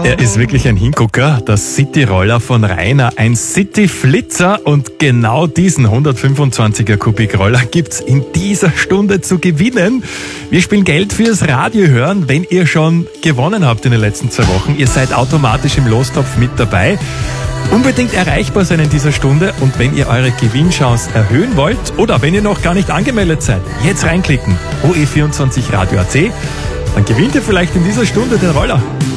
Er ist wirklich ein Hingucker, der City-Roller von Rainer, ein City-Flitzer, und genau diesen 125er Kubik-Roller gibt's in dieser Stunde zu gewinnen. Wir spielen Geld fürs Radio hören, wenn ihr schon gewonnen habt in den letzten 2 Wochen. Ihr seid automatisch im Lostopf mit dabei. Unbedingt erreichbar sein in dieser Stunde, und wenn ihr eure Gewinnchance erhöhen wollt oder wenn ihr noch gar nicht angemeldet seid, jetzt reinklicken, OE24 Radio AC, dann gewinnt ihr vielleicht in dieser Stunde den Roller.